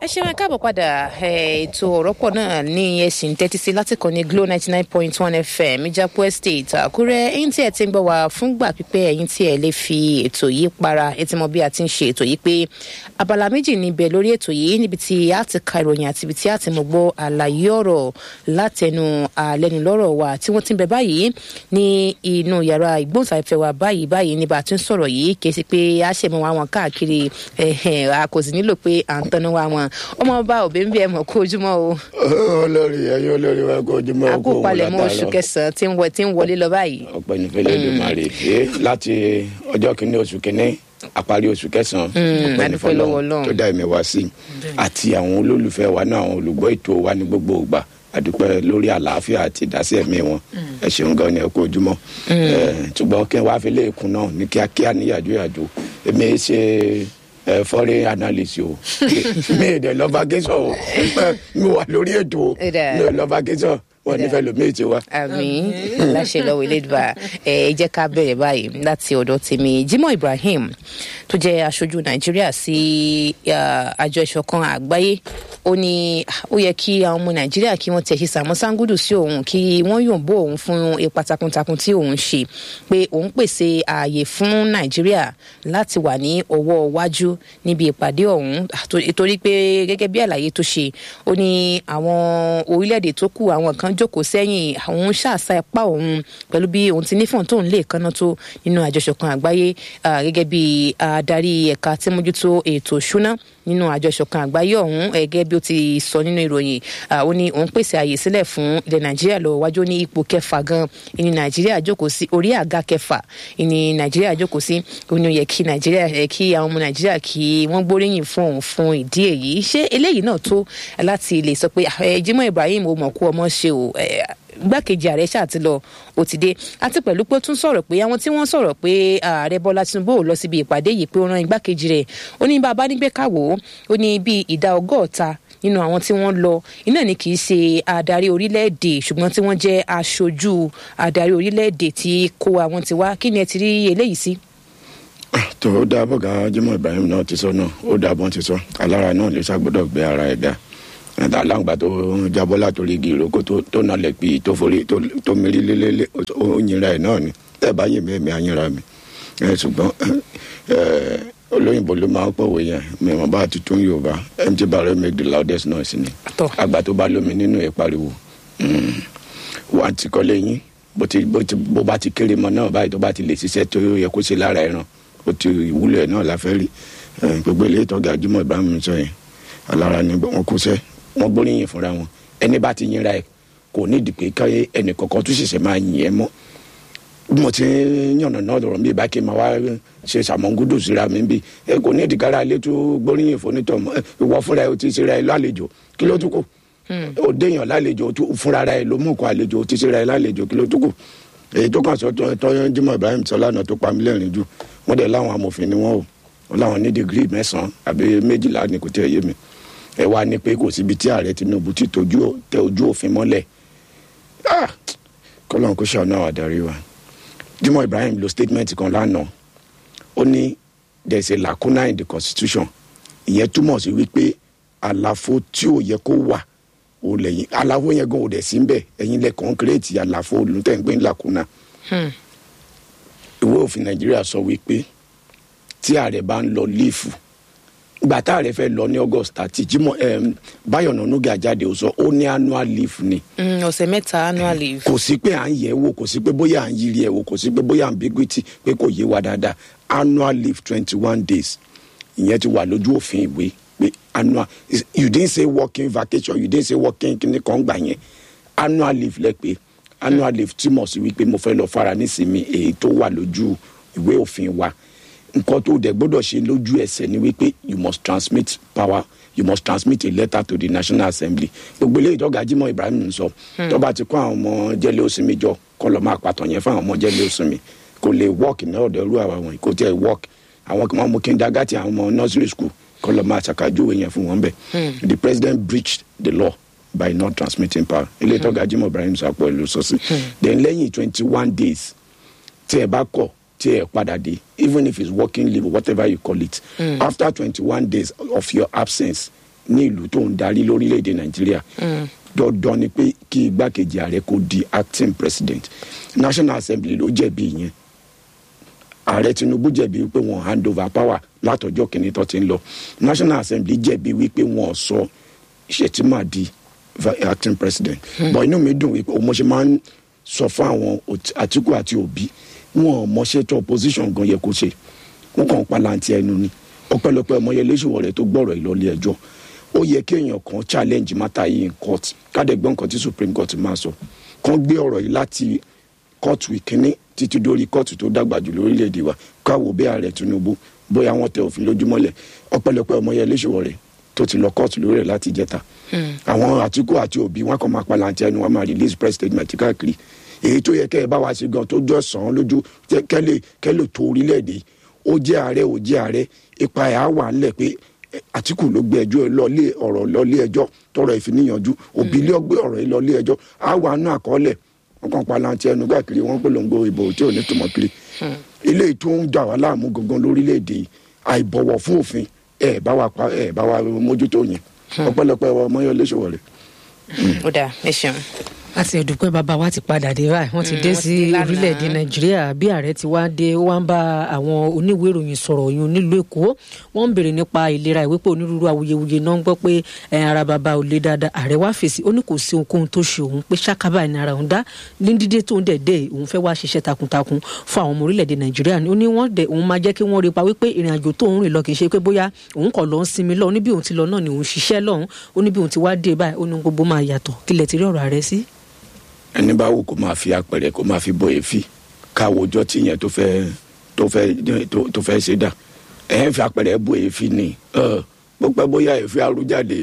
ṣe máa káàbọ̀ padà ètò ọ̀rọ̀ pọ̀ náà ní ẹ̀sìn tẹ́tí sí láti kàn ní Glo 99.1 FM Ìjàpọ̀ Estate Àkúrẹ́. ẹ̀yin tí ẹ ti ń gbọ́ wá fúngbà pípẹ́, ẹ̀yin tí ẹ lè fi ètò yìí para, ẹ ti mọ bí a ti ń ṣe ètò yìí pé abala méjì níbẹ̀ lórí ètò yìí, níbi tí a ti ka ìròyìn àti ibi tí a ti mọ̀ gbọ́ àlàyé ọ̀rọ̀ látẹnu àlẹ́nulọ́rọ̀ wa tí wọ́n ti ń bẹ báyìí ní inú yàrá ìgbóhùnsáfẹ́fẹ́ wa báyìí ní bá a ti ń sọ̀rọ̀ yìí, kì í ṣe pé a ṣe mọ́ wa wọn káàkiri, a kò sì nílò pé à ń tanná wa wọn. ọmọ ọba òbí ń bí ẹ mọ̀ kó ojúmọ́ o. olórí ẹ̀yin olórí wa kó ojúmọ́ o. àkó palẹ̀mọ́ oṣù kẹsàn-án tí ń wọlé lọ báyìí. ọpẹ́ ní fẹlẹ ló máa rè é láti ọjọ́ kìíní oṣù kìíní àparí oṣù kẹsàn-án. ọpẹ́ ní fẹlẹ tó dá ẹ̀mí wa sí àti àwọn olólùfẹ́ wa náà, àwọn olùgbọ́ ètò wa ní gbogbo ìgbà. àdúpẹ́ lórí àlàáfíà àti ìdásí ẹ̀mí wọn. ẹ ṣeun gan ni ẹ kú ojúmọ́. ṣùgbọ́n kí n wá fi léèkún náà ní kíákíá ní yàjóyàjó. èmi ṣe foreign analyst o mi de lọ vacation o mi wà lórí ètò mi lọ vacation wọn nífẹ̀ẹ́ lómi ètò wa. àmín láṣẹ lọ́wọ́ elédùbà. ẹ jẹ́ ká bẹ̀rẹ̀ báyìí láti ọ̀dọ̀ tèmi. Jimoh Ibrahim tó jẹ́ aṣojú Nàìjíríà sí àjọ ìṣọ̀kan àgbáyé, ó ní ó yẹ kí àwọn ọmọ Nàìjíríà kí wọ́n tẹ̀ ṣe sàmọ́sángúdù sí òun, kí wọ́n yòǹbó òun fún ipa takuntakun tí òun ṣe, pé òun pèsè ààyè fún Nàìjíríà láti wà ní ọwọ́ iwájú níbi ìpàdé ọ̀hún, torí pé gẹ́gẹ́ bí àlàyé tó ṣe, ó ní àwọn orílẹ̀-èdè tó kù, àwọn kan jókòó sẹ́yìn, àwọn ṣàṣà ipá òun pẹ̀lú bí òun ti nífọ̀n tóun lè kánná tó nínú àjọṣọ̀kan àgbáyé, gẹ́gẹ́ bí adarí ẹ̀ka tí mójútó ètò ìṣúná nínú àjọṣọ̀kan àgbáyé ọ̀hún. Gẹ́gẹ́ bí ó ti sọ nínú ìròyìn, ó ní òun pèsè àyè sílẹ̀ fún ilẹ̀ Nàìjíríà lọ wájú ní ipò kẹfà gan ní Nàìjíríà jókòó sí, orí àga kẹfà ní Nàìjíríà jókòó sí. ó ní ó yẹ kí Nàìjíríà, kí àwọn ọmọ Nàìjíríà kí wọ́n gbóríyìn fún òun fún ìdí èyí. ṣé eléyìí náà tó láti lè sọ pé Jimoh Ibrahim ó mọ̀ kú ọmọ ṣe o, gbákejì ààrẹ ṣáà ti lọ, ó ti dé. àti pẹ̀lú pé ó tún sọ̀rọ̀ pé àwọn tí wọ́n sọ̀rọ̀ pé ààrẹ Bọ́lá Tinubu ò lọ síbi ìpàdé yìí pé ó rán igbákejì rẹ̀, ó ní bàbá nígbẹ́ káwọ́, ó ní bí ìdá 100 nínú àwọn tí wọ́n lọ iná ni kì í ṣe adarí orílẹ̀-èdè, ṣùgbọ́n tí wọ́n jẹ́ aṣojú adarí orílẹ̀-èdè tí kó àwọn ti wá. kí ni ẹ ti rí eléyìí sí? tó o dáa bọ́gà Jimoh Ibrahim náà ti sọ náà, ó dáa bọ́n ti sọ, alára náà lè ṣàgbọ́dọ̀ gbé ara ẹ̀ dá. aláǹgbà tó jábọ́ látòrí igi ìrókò tó nalẹ̀ pì tó forí tó mérí lélẹ́lẹ́, ó yinra ẹ̀ náà ni. ẹ bá yìn mí èmi àyìnra mi. ṣùgbọ́n olóyìnbó ló máa ń pọ̀wé yẹn, mi ò bá ti tún Yorùbá. empty barrel make the loudest noise ni. àgbà tó bá lómi nínú ẹ̀ pariwo. wà á ti kọ́lé yín bó bá ti kéré mọ́ náà báyìí, tó bá ti lè ṣiṣẹ́ tó yẹ kó ṣe lára ẹran, ó ti ìwúlò ẹ̀ náà la fẹ́ rí. gbogbo ilé ìtọ́gà Jimoh Ibrahim sọ yẹn, alára ni wọ́n kó sẹ́, wọ́n gbóríyìn fúnra wọn. ẹni bá ti yinra ẹ̀ kò ní ìdí pé káyé ẹnì kọ̀ọ̀kan tó ṣẹ̀ṣẹ̀ máa yìn ẹ́ mọ́. bí mo ti yànnà náà lọ̀rọ̀ mi bá kí n máa wá ṣe sàmọ́ngúdù síra mi bí kò ní ìdíkára ilé tó gbóríyìn fónítọ̀ ìwọ fúnra ẹ̀ ó ti ṣera ẹ̀ lálejò, kí ló tún kù? ó déyàn lálejò fúnra ẹ̀ ló mú nǹkan àlejò, ó ti ṣera ẹ̀ lálejò, kí ló tún kù? èyí tó kàn sọ tọ́ Jimoh Ibrahim sọ lánàá tó pa mí lẹ́rìn jù, wọ́n dẹ̀ láwọn amòfin ni wọ́n o, láwọn ní dìgírì 9 àbí 12 ní kò tẹ́ yé mi. ẹ wá ní pé kò síbi tí ààrẹ Tinubu ti tẹ ojú òfin mọ́lẹ̀. kọ́lọ́n kó ṣàánú àwọn adarí wa. Jimoh Ibrahim lo statement kan lánàá, ó ní there is a lacuna in the constitution. ìyẹn túmọ̀ sí wípé àlàfo tí ò yẹ kó wà ó lẹ́yìn, àlàfo yẹn gan ò dẹ̀ sí ń bẹ̀, ẹ̀yin lẹ kọ́ńkírẹ́ẹ̀tì àlàfo olùtẹ̀ǹgbẹ́ lacuna. ìwé òfin Nàìjíríà sọ wípé tí ààrẹ bá ń lọ líìfù, ìgbà tá ààrẹ fẹ́ lọ ní August 30, Báyọ̀ Ọ̀nànúgà jáde ó sọ ó ní annual leave ni. ọ̀sẹ̀ 3 annual leave. kò sí pé à ń yẹ̀ wò, kò sí pé bóyá à ń yiri ẹ̀ wò, kò sí pé bóyá ambiguity pé kò yé wa dáadáa. annual leave 21 days ìyẹn ti wà lójú òfin ìwé pé annual, you didn't say working vacation, you didn't say working kíní kan gbà yẹn, annual leave lẹ pé annual leave túmọ̀ sí wípé mo fẹ́ lọ fara nísìnyí èyí tó wà lójú ìwé òfin wa. nǹkan tó dẹ̀ gbọ́dọ̀ ṣe lójú ẹsẹ̀ ni wípé you must transmit power, you must transmit a letter to the National Assembly. gbogbo eléyìí tọ́gà Jimoh Ibrahim sọ, tó bá ti kó àwọn ọmọ Jẹ́lé Òsínmi jọ kọ́ lọ́ọ́ máa pàtàn yẹn fún àwọn ọmọ Jẹ́lé Òsínmi, kò lè work ní ọ̀dọ̀ irú àwọn kò tẹ̀ work. àwọn kan máa mú kindergarten, àwọn ọmọ nursery school kọ́ lọ́ọ́ máa ṣàkájúwe yẹn fún wọn bẹ́ẹ̀. The president breached the law by not transmitting power. eléyìí tọ́gà Jimoh Ibrahim sọ pọ̀ ìlú sọ́sí. then lẹ́yìn 21 days tí ẹ bá kọ̀ tí ẹ padà dé, even if it's working leave, whatever you call it, after 21 days of your absence ní ìlú tó ń darí lórílẹ̀‐èdè nàìjíríà dandan ni pé kí igbákejì ààrẹ kó di acting president. National Assembly ló jẹ̀bi ìyẹn. Ààrẹ Tinubu jẹ̀bi wípé wọ́n hand over power látọjọ́ kìíní tó ti ń lọ. National Assembly jẹ̀bi wípé wọ́n sọ Shettima di acting president. But inú mi dùn wípé mo ṣe máa ń sọ fún àwọn Àtíkù àti Òbí wọn mọṣẹ́ tó opposition gan yẹ kó ṣe. Wọ́n kàn palantí ẹnu ni. Ọpẹ́lọpẹ́ Ọmọyẹlé Sowore tó gbọ́rọ̀ ìlọlé ẹjọ́. Ó yẹ kí èèyàn kan challenge matter yìí in court. Kádẹ́gbọ́n kan tí Supreme Court máa sọ. Kan gbé ọ̀rọ̀ yìí láti kóòtù ìkíní títí dórí kóòtù tó dàgbà jù lórílẹ̀‐èdè wa káwọ́ bí ààrẹ Tinubu bóyá wọ́n tẹ òfin lójúmọ́lẹ̀. Ọpẹ́lọpẹ́ Ọmọyẹlé Sowore tó ti lọ kóòtù lórí rẹ̀ láti jẹta. Àwọn Àtíkù àti Òbí wọn kàn máa palantí ẹnu wọn máa release press statement káàkiri. Èyí tó yẹ kẹ́ ẹ bá wa ṣe gan tó jọ sàn án lójú kẹ́lẹ̀ tó orílẹ̀‐èdè ó jẹ́ ààrẹ ó jẹ́ ààrẹ ipa ẹ̀ á wà ńlẹ̀ pé Àtíkù ló gbé ẹjọ́ lọ́lé ẹjọ́ tọrọ ìfiniyanjú Òbí ló gbé ọ̀rọ̀ yìí lọ́lé ẹjọ́ á wà nú àkọọ́lẹ̀ wọn kàn palantí ẹnu káàkiri wọn polongo ìbò tí ò ní tòmọ́ kiri. Ilé tó ń jà wá láàmú gangan lórílẹ̀‐èdè àìbọ̀wọ̀ fún òfin ẹ̀ bá wa mójútó yẹn. Ọpẹ́lọpẹ́ Ọmọyẹlé Sowore. Ó dáa ẹ ṣeun. àti ẹ̀dùpẹ́ bàbá wa ti padà dé báyìí wọ́n ti dé sí orílẹ̀-èdè nàìjíríà bí ààrẹ ti wá dé ó wá ń bá àwọn oníwèé ìròyìn sọ̀rọ̀ yún nílùú èkó wọ́n ń béèrè nípa ìlera ìwé pé onírúurú awuyewuye náà ń gbọ́ pé ara bàbá ò lè dáadáa ààrẹ wá fèsì ó ní kò sí ohunkóhun tó ṣe òun pé ṣákábà ní ara òun dá ní dídé tó ń dẹ̀dẹ̀ òun fẹ́ wá ṣiṣẹ́ takuntakun fún àwọn ọmọ orílẹ̀-èdè nàìjíríà ó ní òun máa jẹ́ kí wọ́n rí pa wípé ìrìn àjò tó ń rìn lọ kì í ṣe pé bóyá òun kọ̀ lọ ń sinmi lọ ní bí òun ti lọ náà ni òun ṣiṣẹ́ lọ́hùn ó ní bí òun ti wá dé báyìí ó ní gbogbo máa yàtọ̀ kílẹ̀ ti rí ọ̀rọ̀ ààrẹ sí. Ẹni bá wù kó máa fi apẹ̀rẹ̀ kó máa fi bọ èéfì káwọ ọjọ́ tí yẹn tó fẹ́ ṣe dà ẹ̀ ń fi apẹ̀rẹ̀ bọ èéfì ni bó pẹ́ bóyá èéfì arújáde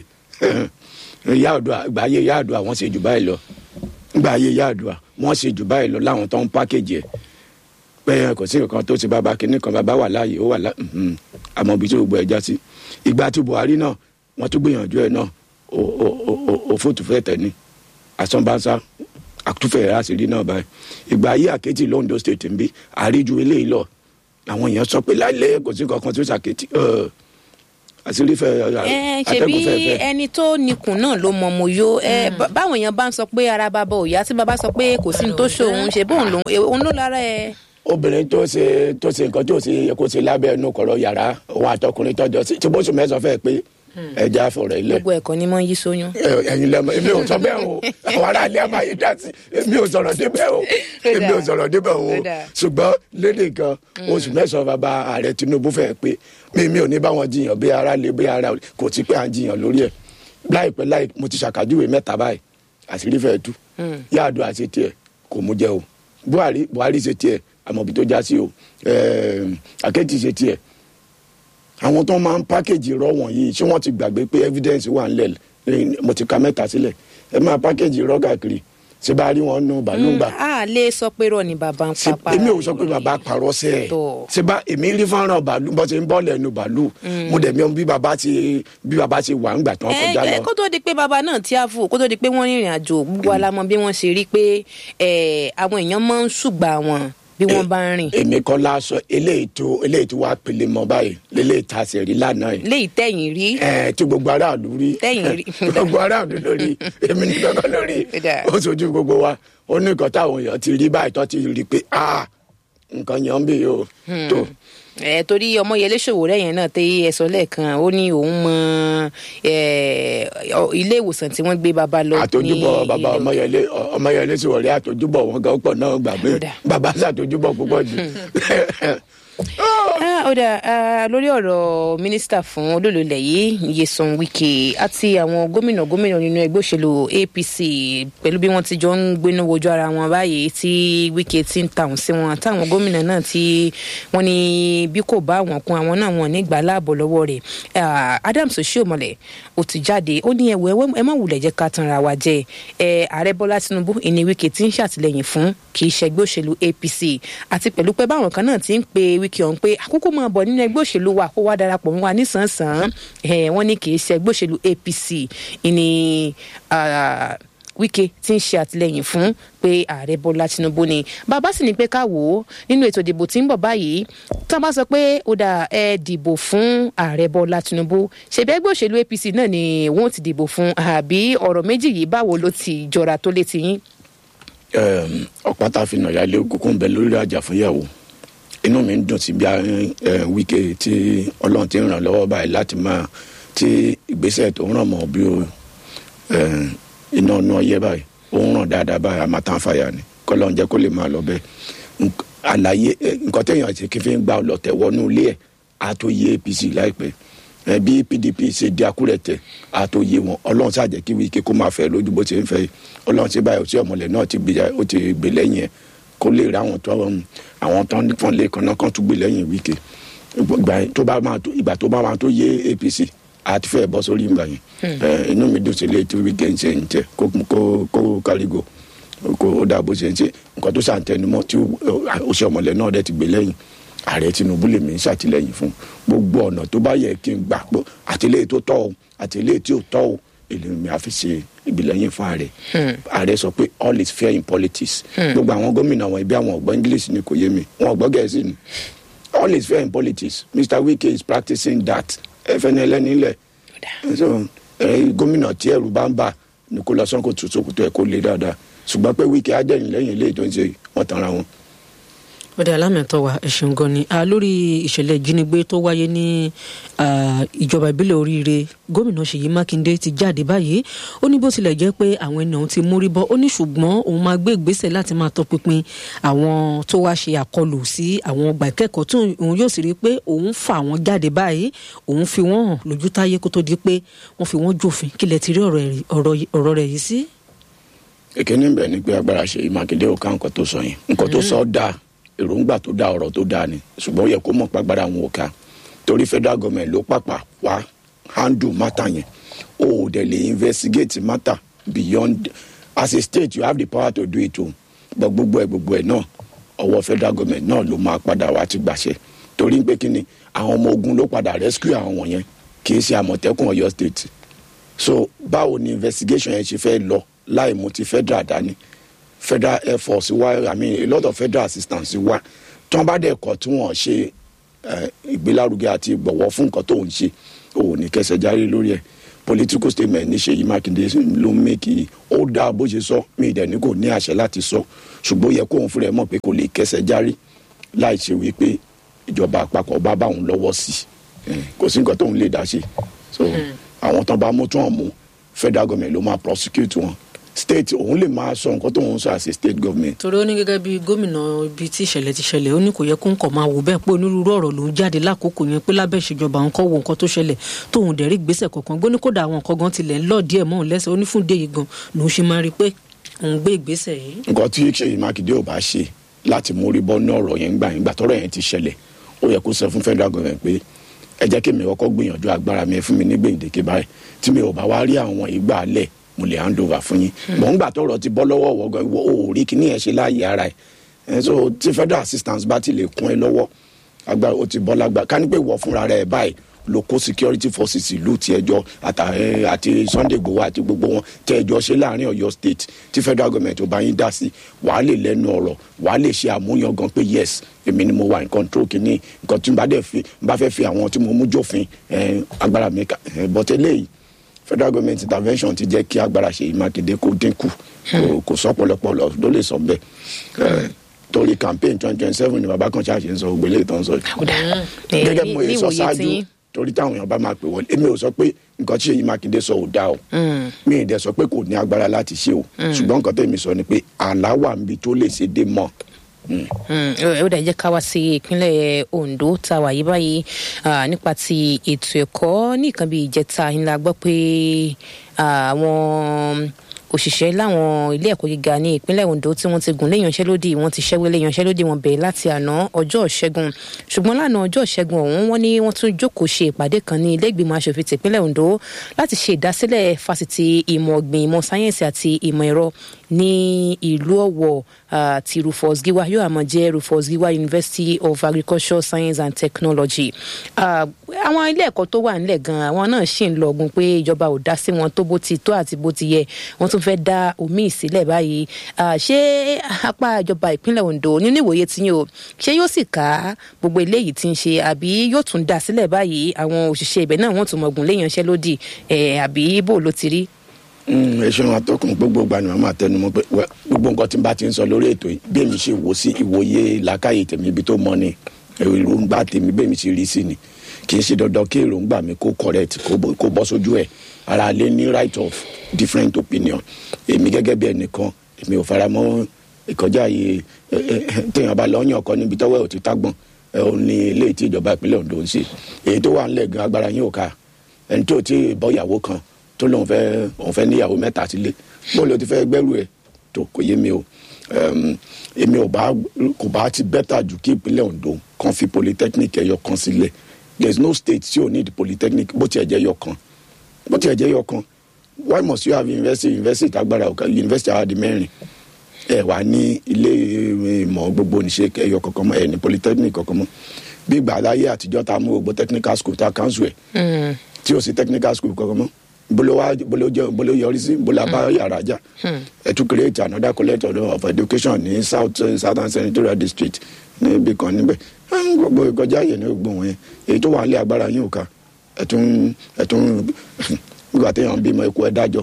gbàyè Yar'Adua wọ́n ṣe jù báyìí lọ gbàyè Yar'Adua wọ́n ṣe jù báyìí lọ láwọn tó ń pákéjì ẹ̀ pé kò sí nǹkan tó ti bàbá kínní kan bàbá wà láàyè ó wà àmọ́ ibi tí gbogbo ẹ̀ já sí ìgbà tí Buhari náà wọ́n tún gbìyànjú ẹ̀ náà òfótùfẹ́ tẹ̀ ní àsọ̀nbánsá àtúfẹ̀ àṣírí náà báyìí ìgbà ayé Àkẹ́tì l'Ondo State ń bí àríjú eléyìí lọ àwọn èèyàn sọ pé láìlẹ́ kò sí kankan tó ṣàkẹ́tì àṣírí fẹ́ atẹ́gùn fẹ́ fẹ́. ẹni tó nikùn náà ló mọ mo yó báwọn èèyàn bá ń sọ pé ara bàbá òyà tí bàbá sọ pé kò sí ní tó ṣe òun ṣe bóun òun ló lára ẹ. obìnrin tó ṣe nǹkan tó ṣe kó ṣe lábẹ́ ẹnu kọ̀rọ̀ yàrá òun àtọkùnrin tọ́jọ́ sí tí bóṣù mẹ́sàn-án fẹ́ pé ẹja fọ̀rọ̀ ilẹ̀. gbogbo ẹ̀kọ́ ni mo ń yí sóyún. ẹ̀yin lẹ́mọ̀ èmi ò sọ bẹ́ẹ̀ o àwọn ará ilé àmàyè dá sí èmi ò sọ̀rọ̀ débẹ̀ o ṣùgbọ́n lédè kan oṣù mẹ́sàn-án bàbá ààrẹ Tinubu fẹ́ pé mi ò ní bá wọn jiyàn bí ara lè bí ara kò tí pé à ń jiyàn lórí ẹ̀ láìpẹ́ mo ti ṣàkàjúwe mẹ́ta báyìí àṣírí fẹ́ tú Yar'Adua ṣe tiẹ̀ kò mú jẹ o Buhari ṣe tiẹ̀ àmọ́ bí tó já sí o Àkẹ́tì ṣe tiẹ̀ àwọn tó máa ń pákéjì irọ́ wọ̀nyí ṣé wọ́n ti gbàgbé pé evidence wà ńlẹ̀ mo ti ka mẹ́ta sílẹ̀ ẹ máa pákéjì irọ́ káàkiri ṣé bá rí wọn nù bàálù gbà. a lè sọ pé rọ ni bàbá ń pa para. èmi ò sọ pé bàbá parọ́ sẹ́ ẹ̀ ṣé bá èmi rí fọ́nrán bàálù bó ṣe ń bọ́ lẹ́nu bàálù mo dẹ̀ mi bí bàbá ti wà ńgbà tán kọjá lọ. kó tó di pé bàbá náà tí a fò kó tó di pé wọ́n rìnrìn àjò gbogbo alamọ bí wọ́n ṣe rí pé àwọn èèyàn máa ń ṣùgbà wọn bí wọ́n bá ń rìn. èmi kọ́ la sọ eléyìí tó wá pèlè mọ́ báyìí léléyìí tá a ṣe rí lánàá yìí. léyìí tẹ̀yìn rí. tí gbogbo aráàlú rí. tẹ̀yìn rí. gbogbo aráàlú lórí èmi ní kankan lórí ó sojú gbogbo wa ó ní nǹkan táwọn èèyàn ti rí báyìí tó ti rí pé nǹkan yẹn ń bè yóò tó. torí Ọmọyẹlé Sowore yẹn náà tẹ ẹ sọ lẹ́ẹ̀kan ó ní òun mọ ilé ìwòsàn tí wọ́n gbé bàbá lọ. àtòjúbọ bàbá Ọmọyẹlé Sowore àtòjúbọ wọn gan pọ̀ náà gbà pé bàbá ṣàtòjúbọ púpọ̀ jù. ó dà lórí ọ̀rọ̀ mínísítà fún olólùlẹ̀ yìí Nyesom Wike àti àwọn gómìnà nínú ẹgbẹ́ òṣèlú APC pẹ̀lú bí wọ́n ti jọ ń gbéná wojú ara wọn báyìí tí Wike ti ń tàwọn sí wọn àtàwọn gómìnà náà tí wọ́n ní bí kò bá wọn kún àwọn náà wọn nígbà láàbọ̀ lọ́wọ́ rẹ̀ Adams Oshiomhole ó ti jáde ó ní ẹ má wulẹ̀ jẹ́ ká tanra wa jẹ ààrẹ Bọ́lá Tinubu ìní Wike ti ń ṣàtìlẹ́yìn fún kì í ṣe ẹgbẹ́ òṣèlú APC àti pẹ̀lú pé báwọn kan náà ti ń pe Wike ọ̀hún pé àkókò máa bọ̀ nínú ẹgbẹ́ òṣèlú wa kó wá darapọ̀ mọ́ wa nísànsán wọ́n ní kì í ṣe ẹgbẹ́ òṣèlú APC ìní Wike ti ń ṣe àtìlẹ́yìn fún pé ààrẹ Bọ́lá Tinubu ni. Bàbá sì ní pé ká wò ó nínú ètò ìdìbò tí ń bọ̀ báyìí, tá a bá sọ pé ó dà ẹ dìbò fún ààrẹ Bọ́lá Tinubu, ṣebí ẹgbẹ́ òṣèlú APC náà ni wọ́n ti dìbò fún, àbí ọ̀rọ̀ méjì yìí báwo ló ti jọra tó létí yín? Ọ̀pá tá a fi nàyà lé kókó ń bẹ lórí àjà fúnyàwó. Inú mi ń dùn sí bí Wike tí Ọlọ́run ti ń ràn lọ́wọ́ báyìí láti máa tí ìgbésẹ̀ tó ń ràn mọ́ bí iná ọ̀nà ọyẹ́ báyìí ó ń ràn dáadáa báyìí àmàtàn fàyà ni kọ́lọ́n jẹ́ kó lè máa lọ bẹ́ẹ̀. Àlàyé nǹkan téèyàn ti kí fi ń gba ọlọ́tẹ̀ wọnú ilé ẹ̀ á tó yé APC láìpẹ́. Bí PDP ṣe di akúrẹ̀tẹ̀ á tó yé wọn. Ọlọ́run ṣàjẹ́ kí Wike kó máa fẹ́ lójú bó ṣe ń fẹ́. Ọlọ́run ṣe báyìí tí ọmọlẹ̀ náà ti gbé lẹ́yìn ẹ̀ kó lè rí àwọn tó ń fọ́n lé kan náà kan tún gbé lẹ́yìn Wike. Ìgbà tó bá máa tó yé APC àti fẹ́ bọ́ sórí ìgbà yẹn. Inú mi dùn sí ilé tí Wike ń ṣe ń tẹ kó kárígò kó dà bó ṣe ń ṣe nǹkan tó ṣàǹtẹnumọ́ tí ó ṣe ọmọlẹ̀ náà dẹ̀ ti gbé lẹ́yìn. Ààrẹ Tinubu lèmi ń ṣàtìlẹ́yìn fún gbogbo ọ̀nà tó bá yẹ kí n gbà pọ̀ àtìlẹ́yìn tó tọ́ o àtìlẹ́yìn tí ò tọ́ o èlé mi àfi ṣe ìgbìlẹ́yìn fún ààrẹ. Ààrẹ sọ pé all is fair in politics. Gbogbo àwọn gómìnà wọn ibi àwọn ọ̀gbọ́n English ni kò yé mi wọn ọ̀gbọ́n Gẹ̀ẹ́sì ni. All is fair in politics. Mr. Wike is practicing that. FNL nílẹ̀. So gómìnà tí ẹ̀rù bá ń bà ní kó lọ sọ́nkò tó sókòtò ẹ̀ kó lè dáadáa ṣùgbọ́n pé Wike ajẹ́yìn lẹ́yìn ilé ìjọ ń ṣe wọ́n tanra wọn. Bọ́dẹ̀ alámẹ̀tọ́ wa ẹ̀sùn gan ni lórí ìṣẹ̀lẹ̀ ìjínigbé tó wáyé ní ìjọba ìbílẹ̀ Oríire. Gómìnà Ṣèyí Mákindé ti jáde báyìí, ó ní bó tilẹ̀ jẹ́ pé àwọn ènìyàn ti mórí bọ́, ó ní ṣùgbọ́n òun máa gbé ìgbésẹ̀ láti máa tọpinpin àwọn tó wá ṣe àkọlù sí àwọn ọgbà ìkẹ́kọ̀ọ́ tó òun yóò sì rí pé òun fà wọ́n jáde báyìí, òun fi wọ́n hàn lójú táyé kó tó di pé wọ́n fi wọ́n jófin. Kí lẹ ti rí ọ̀rọ̀ rẹ̀ yìí sí? Èkéní bẹ̀ ni pé agbára Ṣèyí Mákindé ò ká nǹkan tó sọ yẹn, nǹkan tó sọ dáa, èròǹgbà tó dáa, ọ̀rọ̀ tó dáa ni, ṣùgbọ́n ó yẹ kó mọ̀ pàgbára àwọn òkà torí federal government ló pàpà wá handle matter yẹn. O dẹ̀ lè investigate matter beyond as a state you have the power to do it o, but gbogbo ẹ̀ náà ọwọ́ federal government náà ló máa padà wá ti gbàṣẹ torí pé kí ni àwọn ọmọ ogun ló padà rescue àwọn wọ̀nyẹn kì í ṣe Àmọ̀tẹ́kùn Ọ̀yọ́ state. So báwo ni investigation yẹn ṣe fẹ́ lọ láì mú ti federal dání? Federal Air Force wá, I mean a lot of federal assistance wá tí wọ́n bá dẹ̀ kọ́ tí wọ́n ṣe ìgbélárugẹ àti ìgbọ̀wọ́ fún nǹkan tó ń ṣe ò ní kẹsẹ̀ járe lórí ẹ̀. Political statement ní Ṣèyí Mákindé ló ń mẹ́kì ó dáa bó ṣe sọ, mi ìdẹ̀ ní kò ní àṣẹ láti sọ, ṣùgbọ́n ó yẹ kóun fúnra ẹ̀ mọ̀ pé kò lè kẹsẹ̀ járe láì ṣe wípé ìjọba àpapọ̀ bá bá òun lọ́wọ́ sí kò sí nǹkan tóun lè dá ṣe. So àwọn tán bá mú tí wọ́n mú federal government ló máa prosecute wọn. State òun lè máa sọ nǹkan tó ń sọ as a state government. Torí ó ní gẹ́gẹ́ bí gómìnà ibi tí ìṣẹ̀lẹ̀ ti ṣẹlẹ̀, ó ní kò yẹ kó ń kọ̀ máa wò bẹ́ẹ̀ pé onírúurú ọ̀rọ̀ ló ń jáde lákòókò yẹn pé lábẹ́ ìṣèjọba òun kọ́ wo nǹkan tó ṣẹlẹ̀ tóun dẹ̀ rí ìgbésẹ̀ kọ̀ọ̀kan gbóní kódà àwọn nǹkan gan tilẹ̀ ń lọ díẹ̀ mọ́ òun lẹ́sẹ̀, ó ní fún déyìí gan lòun ṣe máa rí pé òun gbé ìgbésẹ̀ yìí. Nǹkan tí Ṣèyí Mákindé ò bá ṣe láti mórí bọ́ ní ọ̀rọ̀ yẹn gbà tọ́rọ̀ yẹn ti ṣẹlẹ̀, ó yẹ kó sọ fún federal government pé ẹ jẹ́ kí mi kọ́kọ́ gbìyànjú agbára mi fún mi ní gbèǹdéke báyìí tí mi ò bá wá rí àwọn ìgbà alẹ́ mo lè hand over fún yín. Mọ̀ ń gbà tọ́rọ̀ ti bọ́ lọ́wọ́ wọ́gọ́ ìwọ ò rí kíní ẹ̀ ṣe láàyè ara ẹ̀. So tí federal assistance bá ti lè kún ẹ lọ́wọ́ agbára ó ti bọ́ lágbára. Ká ní pé ìwọ fúnra rẹ̀ báyìí ló kó security forces ìlú ti ẹjọ́ àti Sunday Igboho àti gbogbo wọn tẹ ẹjọ́ ṣe láàrin Ọ̀yọ́ state tí federal government ò bá yín dá sí, wàá lè lẹ́nu ọ̀rọ̀, wàá lè ṣe àmúyangàn pé yes èmi ni mo wà in control kìíní nǹkan tí n bá fẹ́ fi àwọn tí mo mú jófin agbára mi kà bọ́tẹ́lẹ̀ federal government intervention ti jẹ́ kí agbára Ṣèyí Mákindé kó dínkù kò sọ́pọ̀lọpọ̀ ló lè sọ bẹ́ẹ̀ torí campaign 2027 ni bàbá kan ṣáàṣì ń sọ ògbélé ìtàn sọ gẹ́gẹ́ bí mo yẹ sọ ṣáájú torí táwọn èèyàn bá máa pè wọlé èmi ò sọ pé nǹkan tí Ṣèyí Mákindé sọ ò dáa o mi ì dẹ̀ sọ pé kò ní agbára láti ṣe o ṣùgbọ́n nǹkan tẹ̀mí sọ ni pé àlá wà níbi tó lè ṣe dé mọ́. Ó dẹ̀ jẹ́ ká wá sí ìpínlẹ̀ Ondo tá a wà yí báyìí nípa ti ètò ẹ̀kọ́ ní nǹkan bíi ìjẹta ńlá gbọ́ pé àwọn òṣìṣẹ́ láwọn ilé ẹ̀kọ́ gíga ní ìpínlẹ̀ Ondo tí wọ́n ti gùn lé ìyanṣẹ́lódì wọ́n ti ṣẹ́wé lé ìyanṣẹ́lódì wọn bẹ̀rẹ̀ láti àná ọjọ́ Ìṣẹ́gun, ṣùgbọ́n lánàá ọjọ́ Ìṣẹ́gun ọ̀hún wọ́n ní wọ́n tún jókòó ṣe ìpàdé kan ní ilé ìgbìmọ̀ aṣòfin tìpínlẹ̀ Ondo láti ṣe ìdásílẹ̀ fásitì ìmọ̀ ọ̀gbìn ìmọ̀ sáyẹ́ǹsì àti ìmọ̀ ẹ̀rọ ní ìlú Ọ̀wọ̀ ti Rufus Giwa yóò àmọ́ jẹ́ Rufus Giwa University of Agriculture Science and Technology. Àwọn ilé ẹ̀kọ́ tó wà nílẹ̀ gan àwọn náà ṣì ń lọgun pé ìjọba ò dá sí wọn tó bó ti tó àti bó ti yẹ, wọ́n tún fẹ́ dá omi ìsílẹ̀ báyìí. Ṣé apá ìjọba ìpínlẹ̀ Ondo nínú ìwòye tí yín o ṣé yóò sì ká gbogbo eléyìí tí ń ṣe àbí yóò tún dá sílẹ̀ báyìí àwọn òṣìṣẹ́ ibẹ̀ náà wọ́n tún mọ̀gùn léyanṣẹ́lódì àbí bó ló ti rí? Ẹ̀ṣẹ̀ wọn atọ́kùn gbogbo ìgbà ni màmá tẹnumọ́ pé gbogbo nǹkan tí n bá ti ń sọ lórí ètò yìí bí èmi ṣe wò sí ìwòye làákàyè tèmi ibi tó mọ ni èròǹgbà tèmi bí èmi ṣe rí sí ni kì í ṣe dandan kí èròǹgbà mi kó correct kó bọ́ sójú ẹ̀ ara lè ní right of different opinion. Èmi gẹ́gẹ́ bí ẹnìkan èmi ò fara mọ́ ìkọjá yìí téèyàn bá lọ́yàn ọkọ níbi tọ́wọ́ ò ti tágbọ̀n òun ni ilé tí ìjọba ìpínlẹ̀ Ondo ń ṣe èyí tó wà ńlẹ̀ gan agbára yín ò ká ẹni tó ti bọ́ ìyàwó kan tó lóun fẹ́ níyàwó mẹ́ta sílé bóun ló ti fẹ́ gbẹ́rù ẹ̀ tó kò yé mi o. Èmi kò bá ti bẹ́tà jù kí ìpínlẹ̀ Ondo kan fi polytechnic ẹyọ kan sílẹ̀. There is no state tí ò need polytechnic bó tiẹ̀ jẹ́ yọ kan why must you have university agbára ọ̀ka university àwàdì mẹ́rin ẹ wà ní ilé ìmọ̀ gbogbo níṣe ẹyọ kankan mọ́ ẹ ní polytechnic kankan mọ́ bí ìgbà láyé àtijọ́ ta mú gbogbo technical school ta council ẹ̀ tí ó sì technical school kankan mọ́ bolo yọrí sí bolo bá yàrá jà ẹ tún create another college of education ní southern senatorial district níbi kan níbẹ̀ gbogbo ìkọjá yẹn ní gbogbo wọn yẹn èyí tó wà nílé agbára yín ò ká ẹ tún nígbà téèyàn bímọ ikú ẹ dájọ́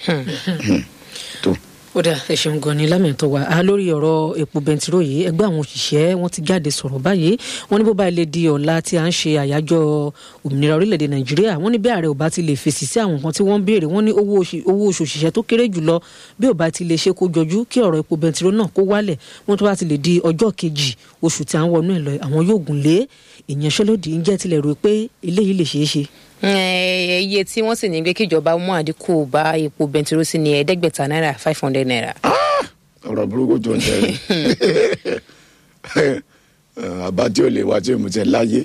tó. ó dà ẹ ṣeun gan ni lámẹ̀tọ́ wa lórí ọ̀rọ̀ epo bẹntiró yìí ẹgbẹ́ àwọn òṣìṣẹ́ wọn ti jáde sọ̀rọ̀ báyìí wọ́n ní bó bá ilé di ọ̀la tí a ń ṣe àyájọ́ òmìnira orílẹ̀-èdè Nàìjíríà wọ́n ní bí ààrẹ ò bá ti lè fèsì sí àwọn nǹkan tí wọ́n ń béèrè wọ́n ní owó oṣù òṣìṣẹ́ tó kéré jùlọ bí ò bá ti lè ṣe kó jọjú kí ọ̀rọ̀ epo bẹntiró náà kó wálẹ̀ wọ́n tó bá ti lè di ọjọ́ kejì oṣù tí à ń wọnú ẹ̀ lọ àwọn yóò gùn lé ìyanṣẹ́lódì ń jẹ́ tilẹ̀ rò pé eléyìí lè ṣeé ṣe. Iye tí wọ́n sì ní pé kíjọba mú àdínkù bá epo bẹntiró sí ní $500 500. Ọ̀rọ̀ burúkú tó ń tẹ̀lé àbá tí ò lè wá tí mo ti láyé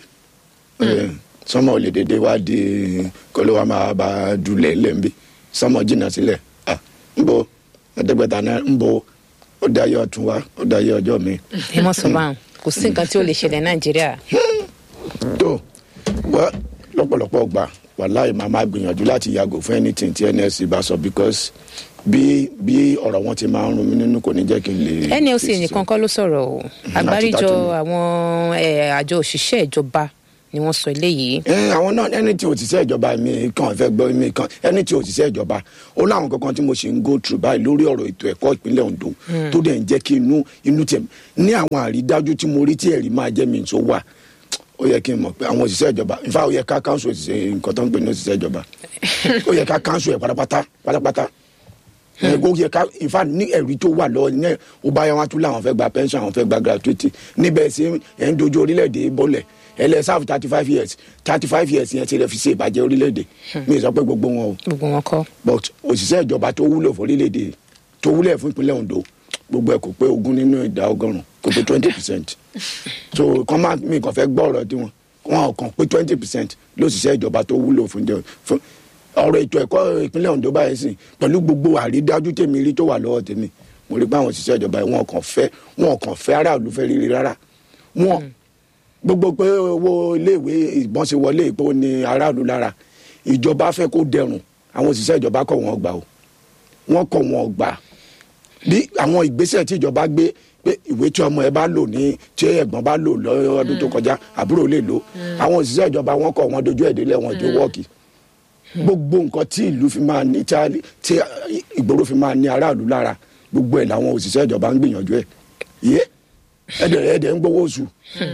sọmọ ò lè dédé wá di kọlọ́ wa máa bá dulẹ̀ lẹ́ńbí sọmọ jìnnà sílẹ̀ ń bọ̀ $500 ń bọ̀ ó dáyé ọ̀tún wa ó dáyé ọjọ́ mi. ẹ mọ̀ sọ báwọn kò sí nǹkan tí ó lè ṣẹlẹ̀ Nàìjíríà. tó wá lọ́pọ̀lọpọ̀ gbà wàláì máa gbìyànjú láti yàgò fún anything tí NLC bá sọ because bí ọ̀rọ̀ wọn ti máa ń rún mi nínú kò ní jẹ́ kí n lè. NLC nìkan kọ́ ló sọ̀rọ̀ o àgbáríjọ àwọn àjọ òṣìṣẹ́ ìjọba ni wọ́n sọ eléyìí. àwọn náà ẹni tí òṣìṣẹ́ ìjọba mi kàn fẹ́ gbọ́ mi kan ẹni tí òṣìṣẹ́ ìjọba ó láwọn kankan tí mo ṣe ń go through báyìí lórí ọ̀rọ̀ ètò ẹ̀kọ́ ìpínlẹ̀ Ondo tó dẹ̀ ń jẹ́ kí inú tẹ̀ ní àwọn àrídájú tí mo rí tí ẹ̀rí máa jẹ́ mi tó wà ó yẹ kí n mọ̀ pé àwọn òṣìṣẹ́ ìjọba nfa ó yẹ ká council òṣìṣẹ́ nǹkan tó ń pè ní òṣìṣẹ́ ìjọba ó yẹ ká council ẹ̀ pátápátá ó yẹ ká nfa ní ẹ̀rí tó wà lọ́wọ́ ní ó bá yẹn wá tún láwọn fẹ́ gba pension àwọn fẹ́ gba gratuity níbẹ̀ sí ẹ̀ ń dojú orílẹ̀-èdè bọ́lẹ̀ ẹ lẹ sáfù 35 years yẹn ti rẹ fi ṣe ìbàjẹ́ orílẹ̀-èdè mi sọ pé gbogbo wọn o gbogbo wọn kọ́ but òṣìṣẹ́ ìjọba tó wúlò fún orílẹ̀-èdè tó wúlò fún ìpínlẹ̀ Ondo gbogbo ẹ̀ kò pé 20 nínú ìdá 100 kò pé 20% so kàn máa mi kàn fẹ́ gbọ́ ọ̀rọ̀ tí wọn kàn pé 20% lóṣìṣẹ́ ìjọba tó wúlò fún ọ̀rọ̀ ètò ẹ̀kọ́ ìpínlẹ̀ Ondo báyìí sìn pẹ̀lú gbogbo àrídájú tèmi rí tó wà lọ́wọ́ tèmi mo rí pé àwọn òṣìṣẹ́ ìjọba wọn kàn fẹ́ aráàlú fẹ́ rírí rárá wọn gbogbo pé owó iléèwé ìbọn ṣe wọlé ìpò ní aráàlú lára ìjọba fẹ́ kó dẹrùn àwọn òṣìṣẹ́ ìjọba kọ̀ wọ́n gbà o wọ́n kọ̀ wọ́n gbà bí àwọn ìgbésẹ̀ tí ìjọba gbé pé ìwé tí ọmọ ẹ bá lò ní tí ẹ̀gbọ́n bá lò lọ́dún tó kọjá àbúrò lè lò àwọn òṣìṣẹ́ ìjọba wọ́n kọ̀ wọ́n dojú ẹ̀dẹ́lẹ̀ wọn jó wọ́ọ̀kì gbogbo nǹkan tí ìlú fi máa ní tí ìgboro fi máa ní aráàlú lára gbogbo ẹ̀ làwọn òṣìṣẹ́ ìjọba ń gbìyànjú ẹ̀ yé ẹ̀dẹ̀ ń gbowó oṣù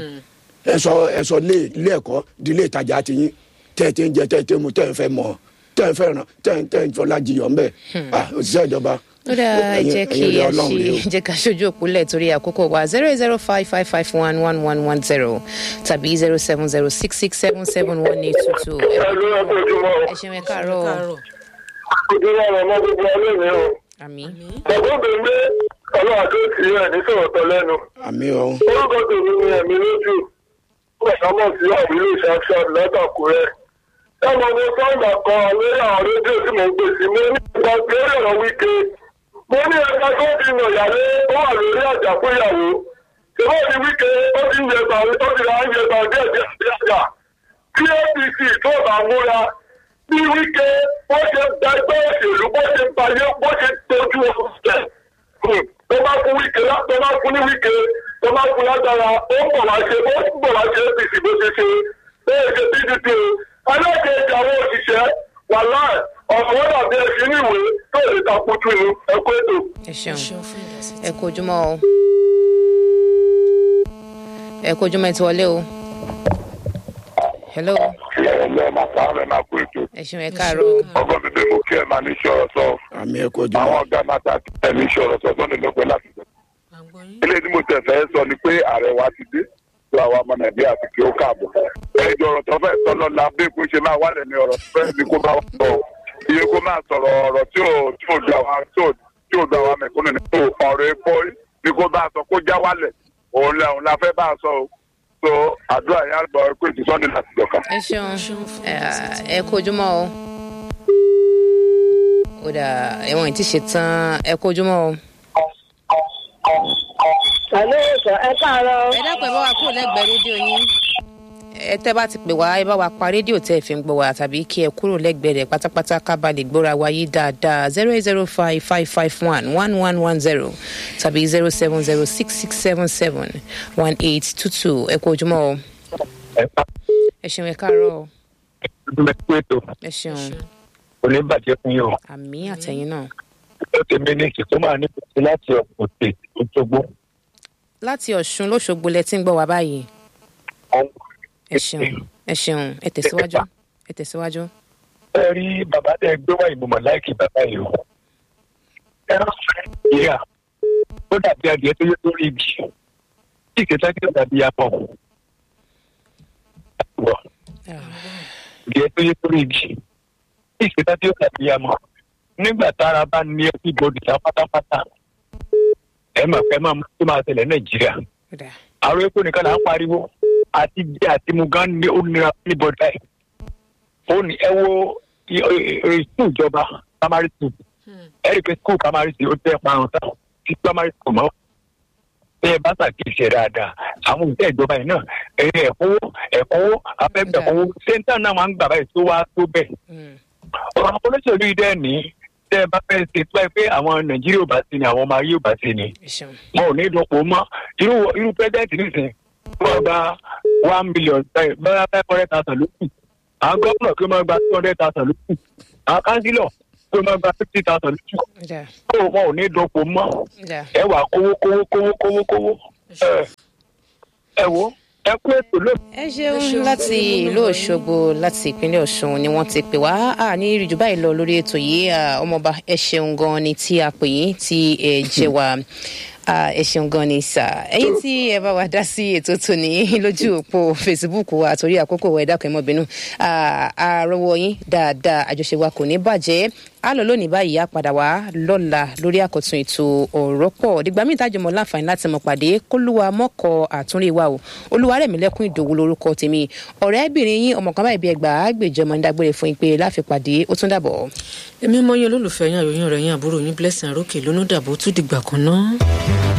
ẹsọ ilé ẹ̀kọ́ di ilé ìtajà ti yín tẹ ń jẹ tẹ mu tẹ ń fẹ́ mọ̀ tẹ ń fẹ́ràn tẹ ń fọlá jiyàn ń bẹ òṣìṣẹ́ ìjọba. ó dáa jẹ́ kí a jẹ́ ká ṣojú òpólẹ̀ torí àkókò wa 08055511110 tàbí 07066771822. ẹ ṣeun ẹ káàárọ̀. ojúmọ́ ọmọ gbogbo ọlọ́run o. àmín. bàbá òbí ọlọ́run tó ti ẹ̀ ní sọ̀rọ̀ tọ́ lẹ́nu. àmín o. orúkọ tèmi ni ẹ̀mí lójú ọ̀sánmọ̀ sí àwílò ṣáfṣáf látàkùrẹ́. ẹ̀mọ ní sọ́ńdà kan lórí àwọn rédíò tí mo gbé sí mo ní ìgbà lórí ọ̀rọ̀ Wike mo ní ẹ̀ka tó ti nà ìyàlé ó wà lórí àjà fún ìyàwó ṣùgbọ́n ti wíkẹ́ ó ti ń yẹ gbà ó ti ra ń yẹ gbà díẹ̀ díẹ̀ àjà tí apc tó bá múra bí wíkẹ́ bó ṣe gbẹgbẹ́ òṣèlú bó ṣe bayé bó ṣe tójú ọ̀sẹ̀ tó bá fún wíkẹ́ tó bá fún ní wíkẹ́ tó bá fún lágbára ó ń bọ̀ wá ṣe apc bó ṣe ṣe bẹ́ẹ̀ ṣe pdp alákejì àwọn òṣìṣẹ́ wà láì ọ̀rọ̀ wọn dàbí ẹ̀sìn níwèé tó lè takutu ní ẹ̀kọ́ ètò. ẹ ṣeun ẹ kú ojúmọ́ o ẹ kú ojúmọ́ ẹ ti wọlé o. hello. ẹ̀lẹ́ màtá rẹ̀ máa kú ètò. ẹ ṣeun ẹ káàárọ̀. ọgbọ́n mi dé mo kí ẹ máa ní sọ̀rọ̀ sọ. àmì ẹ kú ojúmọ́. àwọn ọ̀gá màtá ẹ̀ ní sọ̀rọ̀ sọ tó nílò pé láti sọ. ilé tí mo tẹ̀ fẹ́ sọ ni pé ààrẹ wa ti dé tó àwọn ọmọ nàìjíríà ti kí ó káàbọ̀. ẹjọ́ ọ̀rọ̀ tó fẹ́ sọ lọ́la bí kò ṣe máa wálẹ̀ ní ọ̀rọ̀ tó fẹ́ ní kó bá wà sọ. iye kó máa sọ̀rọ̀ ọ̀rọ̀ tí ò dá wa mẹ̀kúnnù ní ọ̀rọ̀ epo ní kó bá sọ kó já wálẹ̀ òun la fẹ́ bá sọ o. so àdúrà yẹn á gbọ́ pé ti sọ́ni láti jọ̀ka. ẹ ṣeun ẹ kú ojúmọ́ o. ó dà ẹ̀wọ̀n ìtì ṣe tán ẹ kú ojúmọ́ o. Àlọ́ ìṣọ̀ ẹ káàárọ̀. ẹ dákun ẹ bá wa kúrò lẹ́gbẹ̀ẹ́ rédíò yín. ẹ tẹ́ bá ti pè wá ẹ bá wa pa rédíò tẹ́ ẹ fi ń gbọ́ wa tàbí kí ẹ kúrò lẹ́gbẹ̀ẹ́ rẹ̀ pátápátá ká bá lè gbọ́ra wa yí dáadáa 08055511110 tàbí 07066771822 ẹ kú ojúmọ́ o. ẹ ṣeun ẹ káàárọ̀ o. ẹ ṣeun. oníbàjẹ́ fún yín o. àmì àtẹ̀yìn náà. ó ti mínísì tó máa níbi tí láti ọ̀pọ̀tẹ̀ Òṣogbo. láti Ọ̀ṣun lóṣogbo lẹ ti ń gbọ́ wa báyìí. ẹ ṣeun ẹ tẹ̀síwájú. ẹ rí bàbá tẹ gbé wá ìmọ̀mọ̀ láìkí bàbá yìí o. ẹ ránṣẹ́ ìyá ó dàbí adìẹ tó yẹ lórí igi tí ìkẹta kí ó dàbí apọ̀. adìẹ tó yẹ lórí igi tí ìkẹta kí ó dàbí amọ̀. nígbà tára bá ní everybody ta pátápátá ẹ máa fẹ́ máa tó máa tẹ̀lé Nàìjíríà. àrùn epo nìkan là ń pariwo àti jẹ àti mu gan ní ó nira níbọdà ẹ ó ní ẹ wo ìsún ìjọba primary school ẹ rí i pé school primary school ó tẹ parun tán sí primary school mọ bẹ́ẹ̀ bá ṣàkíyèsí dáadáa àwọn òṣìṣẹ́ ìjọba yìí náà ẹ̀kọ́wó afẹ́gbẹ̀kọ́wó sẹ́ńtà náà máa ń gbà báyìí tó wá tó bẹ́ẹ̀ ọ̀rọ̀ olóṣèlú yìí dẹ́ ní tẹ́ ẹ bá fẹ́ ṣe tó ẹ pé àwọn Nàìjíríà ò bá sí ni àwọn ọmọ ayé ò bá sí ni wọn ò ní dọ̀pọ̀ mọ́ irú pẹ́sidẹ́ǹtì nìsín wọ́n gba 1 million bẹ́ẹ̀ 500,000 lókù àwọn gómìnà kí wọ́n máa gba 200,000 lókù àwọn kánsílọ̀ kí wọ́n máa gba 50,000 lókù kó wọn ò ní dọ̀pọ̀ mọ́ ẹ wà kówó ẹ wo ẹ kú ètò lónìí. ẹ ṣeun láti ìlú Òṣogbo láti ìpínlẹ̀ Ọ̀ṣun ni wọ́n ti pè wá ní ìrìjù báyìí lọ lórí ètò yìí ọmọọba ẹ ṣeun gan ni tí a pè yín tí ẹ jẹ wá ẹ ṣeun gan ni sà ẹ̀yin tí ẹ bá wa dá sí ètò tòní lójú òpó Facebook wa àtòrí àkókò ẹ dákun ẹ mọ́ bínú àrọwọ yín dáadáa àjọṣe wa kò ní bàjẹ́ á lọ lónìí báyìí á padà wá lọ́la lórí àkọ́tún ètò ọ̀rọ̀ pọ̀ dìgbà míì tájọmọ láǹfààní láti mọ̀ pàdé kólúwa mọ́kọ àtúnrí wa o Olúwarẹ̀mílẹ́kùn Ìdòwú lórúkọ tèmi ọ̀rẹ́bìnrin yín ọmọ kan báyìí bí ẹgbàá gbèjọmọ ní dágbére fún yín pé láfi pàdé ó tún dàbọ̀. èmi mọ yín olólùfẹ́ yín àyòyìn rẹ̀ yín àbúrò yín Blessing Arókè lónú dàbọ̀ tún dìgbà kan náà.